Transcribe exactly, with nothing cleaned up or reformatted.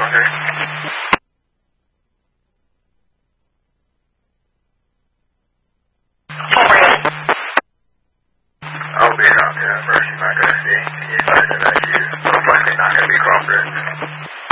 Roger. I'll be out there first. You're not going to see. You're not going to see. Most likely not going to be Crawford.